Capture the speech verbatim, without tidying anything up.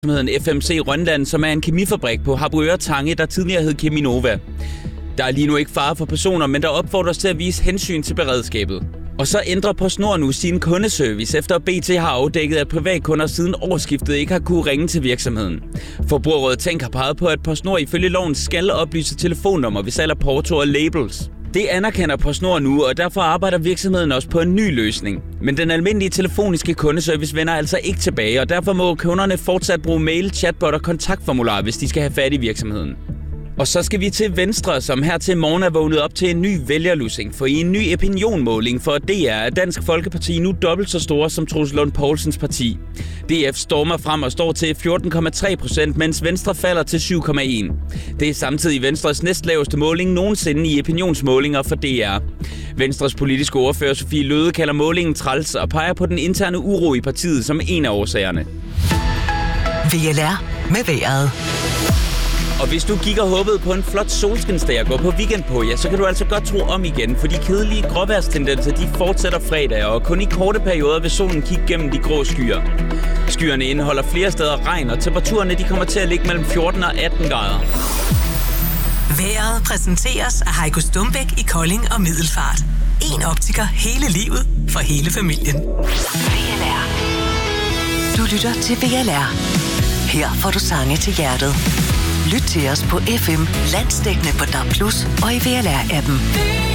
F M C Rønland, som er en kemifabrik på Harboøre Tange, der tidligere hed Cheminova. Der er lige nu ikke fare for personer, men der opfordres til at vise hensyn til beredskabet. Og så ændrer PostNord nu sin kundeservice, efter B T har afdækket, at privatkunder siden årsskiftet ikke har kunne ringe til virksomheden. Forbrugerrådet Tænk har peget på, at PostNord ifølge loven skal oplyse telefonnummer ved salg af porto og labels. Det anerkender PostNord nu, og derfor arbejder virksomheden også på en ny løsning. Men den almindelige telefoniske kundeservice vender altså ikke tilbage, og derfor må kunderne fortsat bruge mail, chatbot og kontaktformular, hvis de skal have fat i virksomheden. Og så skal vi til Venstre, som her til morgen er vågnet op til en ny vælgerlussing. For i en ny opinionmåling for D R er Dansk Folkeparti nu dobbelt så store som Troels Lund Poulsens parti. D F stormer frem og står til fjorten komma tre procent, mens Venstre falder til syv komma en. Det er samtidig Venstres næstlaveste måling nogensinde i opinionsmålinger for D R. Venstres politiske ordfører Sofie Løhde kalder målingen træls og peger på den interne uro i partiet som en af årsagerne. V L R med vejret. Og hvis du gik og håbede på en flot solskinsdag at gå på weekend på, ja, så kan du altså godt tro om igen, for de kedelige gråvejrstendenser, de fortsætter fredag, og kun i korte perioder vil solen kigge gennem de grå skyer. Skyerne indeholder flere steder regn, og temperaturerne de kommer til at ligge mellem fjorten og atten grader. Vejret præsenteres af Heiko Stumbæk i Kolding og Middelfart. En optiker hele livet for hele familien. V L R. Du lytter til V L R. Her får du sange til hjertet. Lyt til os på F M, landsdækkende på D A B plus, og i V L R-appen.